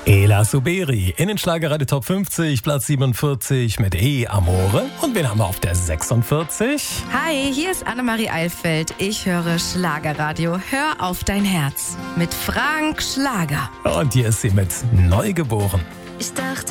Ela Suberi in den Schlagerradio Top 50, Platz 47 mit E Amore. Und wen haben wir auf der 46? Hi, hier ist Annemarie Eilfeld. Ich höre Schlagerradio. Hör auf dein Herz mit Frank Schlager. Und hier ist sie mit Neugeboren. Ich dachte,